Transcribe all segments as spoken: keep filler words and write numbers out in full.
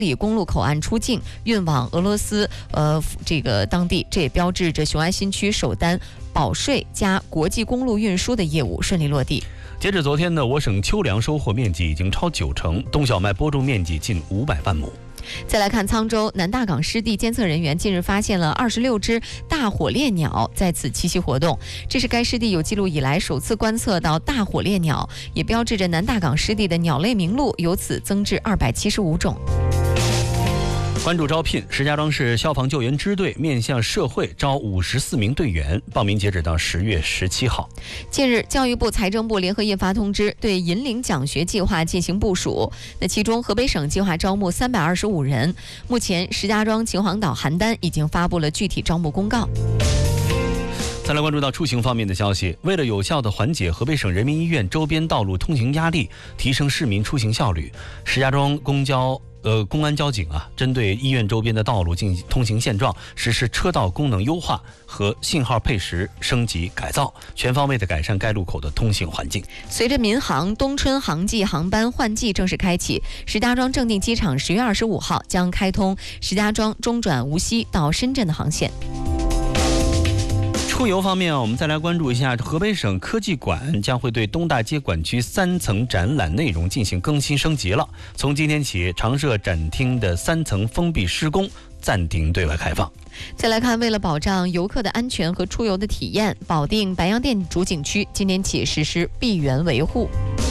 里公路口岸出境，运往俄罗斯呃这个当地，这也标志着雄安新区首单保税加国际公路运输的业务顺利落地。 截至昨天呢，我省秋粮收获面积已经超九成，冬小麦播种面积近五百万亩。 再来看沧州南大港湿地，监测人员近日发现了二十六只大火烈鸟在此栖息活动，这是该湿地有记录以来首次观测到大火烈鸟，也标志着南大港湿地的鸟类名录由此增至二百七十五种。 关注招聘，石家庄市消防救援支队面向社会招五十四名队员，报名截止到十月十七号。 近日，教育部、财政部联合印发通知，对引领奖学计划进行部署。那其中，河北省计划招募三百二十五人。目前，石家庄、秦皇岛、邯郸已经发布了具体招募公告。 再来关注到出行方面的消息，为了有效地缓解河北省人民医院周边道路通行压力，提升市民出行效率，石家庄公交呃，公安交警啊，针对医院周边的道路进行通行现状，实施车道功能优化和信号配时升级改造，全方位的改善该路口的通行环境。 随着民航冬春航季航班换季正式开启，石家庄正定机场十月二十五号将开通石家庄中转无锡到深圳的航线。 出游方面，我们再来关注一下，河北省科技馆将会对东大街馆区三层展览内容进行更新升级了。从今天起，常设展厅的三层封闭施工暂停对外开放。 再来看，为了保障游客的安全和出游的体验，保定白洋淀主景区今天起实施闭园维护。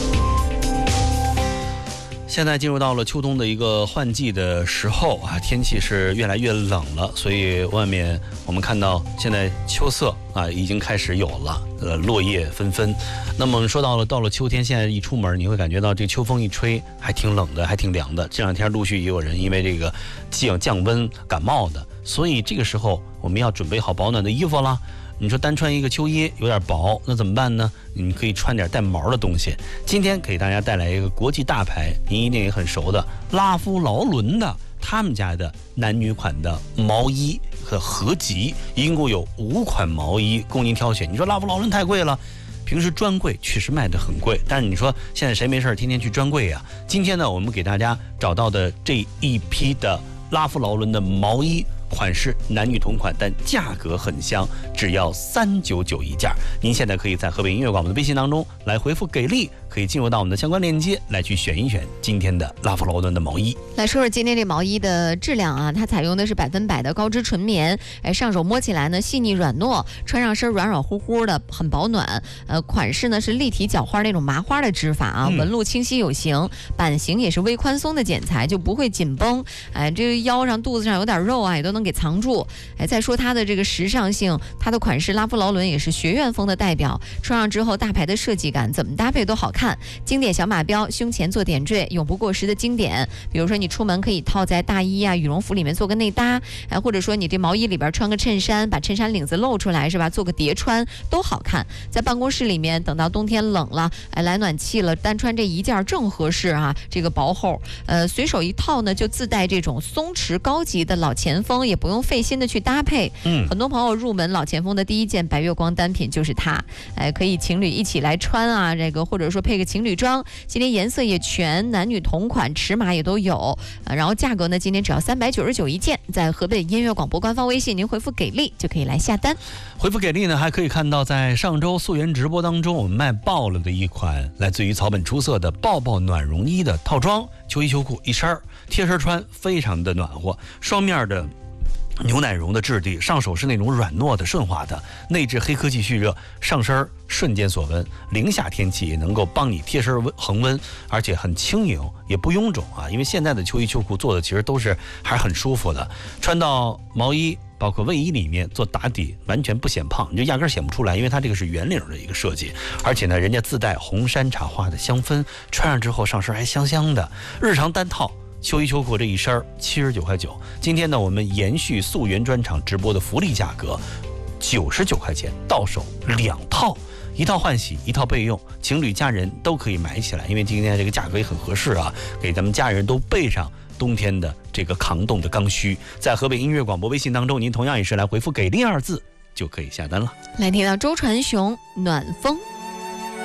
现在进入到了秋冬的一个换季的时候啊，天气是越来越冷了，所以外面我们看到现在秋色啊已经开始有了，呃，落叶纷纷。那么说到了到了秋天，现在一出门你会感觉到这秋风一吹，还挺冷的，还挺凉的。这两天陆续也有人因为这个降降温感冒的，所以这个时候我们要准备好保暖的衣服啦。你说单穿一个秋衣有点薄，那怎么办呢？你可以穿点带毛的东西。今天给大家带来一个国际大牌，您一定也很熟的拉夫劳伦的他们家的男女款的毛衣和合集，一共有五款毛衣供您挑选。你说拉夫劳伦太贵了，平时专柜确实卖得很贵，但是你说现在谁没事天天去专柜呀？今天呢，我们给大家找到的这一批的拉夫劳伦的毛衣，款式男女同款，但价格很香，只要三九九一件。您现在可以在河北音乐广播的微信当中来回复给力，可以进入到我们的相关链接来去选一选今天的拉夫劳伦的毛衣。 来说说今天这毛衣的质量啊，它采用的是百分百的高织纯棉，哎，上手摸起来呢细腻软糯，穿上身软软乎乎的，很保暖。呃，款式呢是立体角花那种麻花的织法啊，纹路清晰有型，版型也是微宽松的剪裁，就不会紧绷。哎，这个腰上、肚子上有点肉啊，也都能给藏住。哎，再说它的这个时尚性，它的款式拉夫劳伦也是学院风的代表，穿上之后大牌的设计感，怎么搭配都好看。经典小马标，胸前做点缀，永不过时的经典。比如说你出门可以套在大衣啊、羽绒服里面做个内搭，哎，或者说你这毛衣里边穿个衬衫，把衬衫领子露出来是吧？做个叠穿都好看。在办公室里面，等到冬天冷了，哎，来暖气了，单穿这一件正合适啊。这个薄厚，呃，随手一套呢，就自带这种松弛高级的老前锋，也不用费心的去搭配。嗯，很多朋友入门老前锋的第一件白月光单品就是它，哎，可以情侣一起来穿啊，这个或者说配个情侣装。今天颜色也全，男女同款，尺码也都有。呃，然后价格呢，今天只要三百九十九一件，在河北音乐广播官方微信您回复给力就可以来下单。 回复给力呢，还可以看到在上周溯源直播当中我们卖爆了的一款来自于草本出色的抱抱暖绒衣的套装，秋衣秋裤一身，贴身穿非常的暖和，双面的牛奶绒的质地，上手是那种软糯的顺滑的，内置黑科技蓄热，上身瞬间锁温，零下天气也能够帮你贴身温恒温，而且很轻盈也不臃肿啊。因为现在的秋衣秋裤做的其实都是还是很舒服的，穿到毛衣包括卫衣里面做打底完全不显胖，你就压根显不出来，因为它这个是圆领的一个设计，而且呢人家自带红山茶花的香氛，穿上之后上身还香香的。日常单套秋衣秋裤这一身七十九块九，今天呢我们延续溯源专场直播的福利价格，九十九块钱到手两套，一套换洗，一套备用，情侣家人都可以买起来，因为今天这个价格也很合适啊，给咱们家人都备上冬天的这个抗冻的刚需。在河北音乐广播微信当中，您同样也是来回复给力二字就可以下单了。 来听到周传雄暖风。